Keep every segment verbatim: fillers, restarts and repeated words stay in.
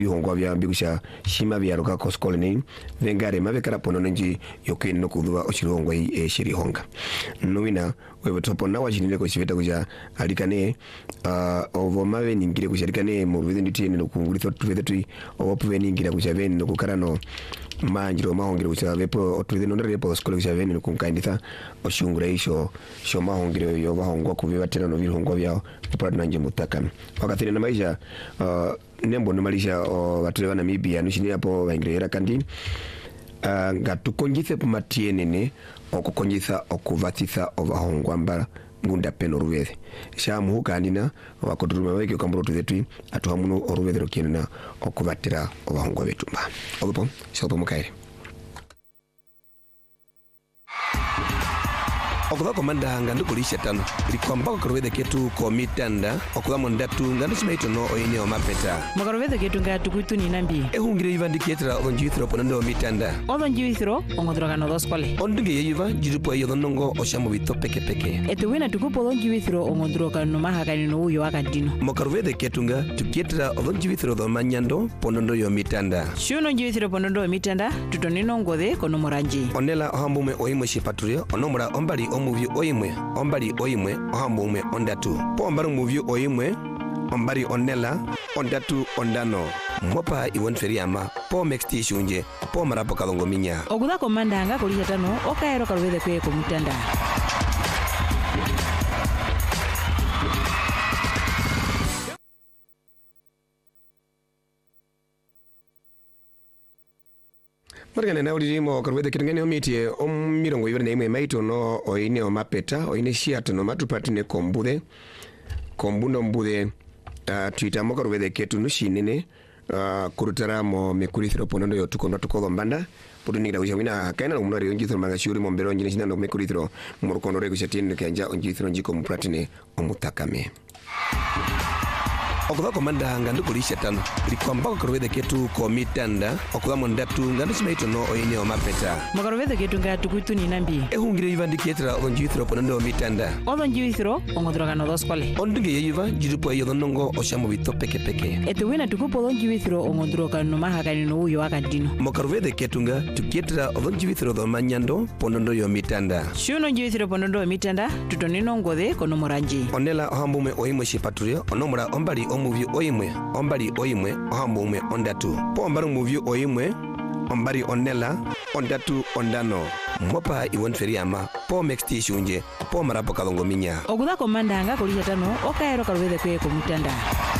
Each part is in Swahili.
bihongwa bya bigusha shima byaruka koskole ni vengare mabekara pono nji yokin no kudwa ochirongo e shiri honga nuina wewe topo na wajinile ko shiveta kuja alikane uh, ovo mawe ningire kusharikane mu bidhi nditi no kungulitho tuvete tui ovo puwe ningira kuja veni no kukarano manjiro mahongire kuja vepo otuvete no repo koskole kuja veni no kunkainditha oshungura isho sho mahongire yo bahongwa kuviva tena no bihongwa byao popara nanje mutakame wakati na maisha uh, nembo nomalisha watu wa Namibia nushini hapo waingirera kandi uh, ngatukonjithe pumatienene okukonyitha okuvatitha obahongwa mbara ngunda peno ruwethe shamu hukandina wakoturuma weke okamburo tuzetwi atuhamuno oruwethe rokienena okuvatira obahongwa betu mba obupo shopo mukaire okuva komanda ngando kulisha tano likwamba korwede ketu komitanda okuva mondatu ngando simaito no oyine o mapeta makorwede ketu ngatu kuitu ni nambi ehungire yivandiketera onjithro ponando mitanda onjithro ongodroga no doskole ondunge yiva jirupo ayo nongo oshamu bito peke peke etuwena tukupo onjithro ongodroga no mahakani no uyo akadino makorwede ketu nga tuketera onjithro do manyando ponando yo mitanda shuno onjithro ponando mitanda tutonino ngode kono moranji onela hambume oyimo shipatrio onomura ombali omuvi oyimwe ombali oyimwe ohambume ondatu po ombari muvi oyimwe ombari onela ondatu ondano mopa iwon feriama po mexti shunje po marapo kadongo minya okuda komanda nga kulisha tano okaero kalwede kwe komutanda Margana na ulimo korwede kitengene omitie omirongo ibere na imwe maito no oine o mapeta oine shiato no matupatine kombude kombuno mbude uh, tuita mo korwede ketu nushinene uh, kurutara mo mekurithiro ponondo yo tukondo tukolo mbanda puduningira kushawina kaina no munari onjithiro magashuri mo mbero njine shinano mekurithiro mo rukondo rego shatine kanja onjithiro njiko mupratine omutakame okuva komanda ngando kulisha tano likwamba korwede ketu komitanda okuva mondatu ngando simaito no oyine o mapeta makorwede ketu ngatu kuitu ni nambi ehungire yivandiketera onjithro ponando mitanda onjithro ongodroga no doskole ondunge yiva jirupo ayo nongo oshamu bito peke peke etuwena tukupo onjithro ongodroga no mahakani no uyo akadino makorwede ketu nga tuketera onjithro do manyando ponando yo mitanda shuno onjithro ponando mitanda tutonino ngode kono moranji onela hambume oyimo shipatrio onomura ombali omuvi oyimwe ombali oyimwe ohambume ondatu po ombari muvi oyimwe ombari onela ondatu ondano mopa iwon feriama po mexti shunje po marapo kadongo minya okuda komanda nga kulisha tano okaero kalwede kwe komutanda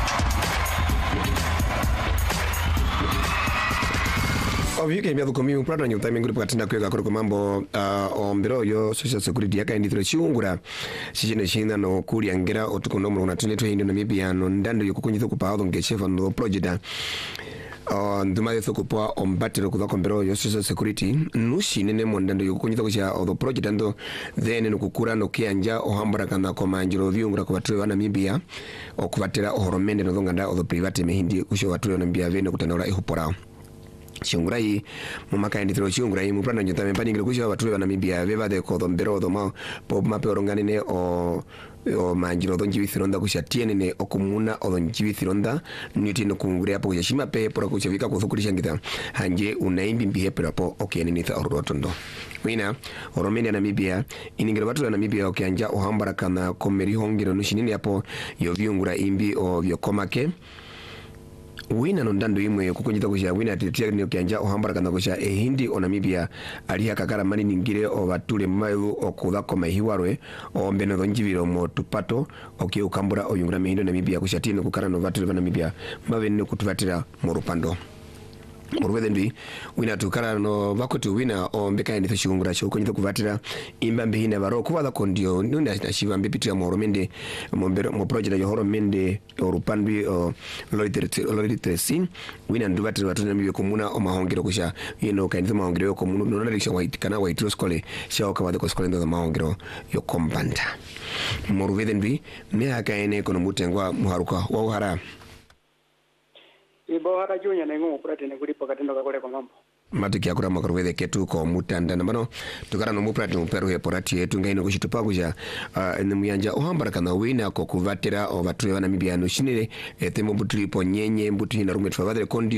Obvio mbiado komi prado nyo time nguri pakatenda kwega koro mambo uh, ombero yo social security yaka indithiro chiungura shishine shina no kuri angera otukono mu na tune to hindi no Namibia no ndando yokukunyitho kupaado ngeshefa no project uh, nduma yetho kupoa ombatero kuza kombero yo social security nushine ne mondando yokukunyitho kusha odo project ando then no kukura no kianja ohambara kana komanjiro viungura kwa watu wa Namibia okubatera ohoromende no nganda odo private mehindi kusho watu wa Namibia vene kutanora ihupora Shungurai mumaka ndithiro shungurai muprana nyota mpaningiro kusha watu wa Namibia veva de kodombero doma pop mape oronganine o o manjiro donji withironda kusha tienene okumuna odonji withironda nyuti no kungure apo kusha shimape pora kusha vika kuthukurisha ngita hanje unaimbi mbihe perapo okianinitha orotondo wina oromenia Namibia iningiro watu wa Namibia okianja ohambara kana komeri hongiro nushinini apo yo viungura imbi o vyokomake wina no ndando imwe kukunyita kusha wina tetia ni okanja ohambara kana kusha e hindi o Namibia aliha kakara mani ningire o batule mayu okuda koma hiwarwe o mbeno donjiviro mo tupato oki ukambura oyungura mehindo Namibia kusha tino kukara no batule va Namibia mavene kutuvatira mu rupando Morwede ndi wina tukara no vakotu wina o mbeka nditho shungura sho kunyitho kuvatira imba mbihina baro kuvala kondio nunda nashiva mbipitira mo romende mo mo project yo horomende orupandwi o loliteresi wina nduvatira watuna mibe komuna o mahongero kusha yeno kainditho mahongero yo komunu no nalekisha white kana white skole sha ka vadeko skole ndo mahongero yo kombanda Morwede ndi me akaene kono mutengwa muharuka wa uhara ibo hara junya na ngumu prate ne kuri pakatendo ka kole ko ngombo matiki akura makorwede ketu ko mutanda nambano tukara no muprate mu peru he porati yetu ngaino kushitupa kuja uh, ne muyanja ohambara kana wina ko kuvatira o batule bana Namibia no shinire etemo butuli po nyenye mbutu hina rume twavadre kondi